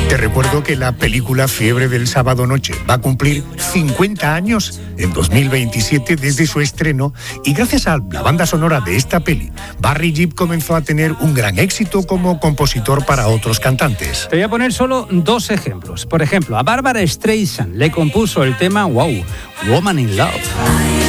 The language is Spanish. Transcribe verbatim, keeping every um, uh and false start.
Te recuerdo que la película Fiebre del Sábado Noche va a cumplir cincuenta años en dos mil veintisiete desde su estreno, y gracias a la banda sonora de esta peli, Barry Gibb comenzó a tener un gran éxito como compositor para otros cantantes. Te voy a poner solo dos ejemplos. Por ejemplo, a Barbara Streisand le compuso el tema Wow, Woman in Love.